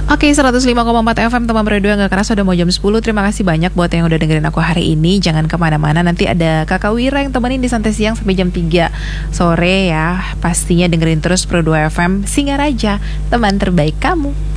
Oke, 105,4 FM teman berdua, gak kerasa udah mau jam 10. Terima kasih banyak buat yang udah dengerin aku hari ini. Jangan kemana-mana, nanti ada Kakak Wira yang temenin di Santai Siang sampai jam 3 sore ya. Pastinya dengerin terus Pro 2 FM, Singaraja, teman terbaik kamu.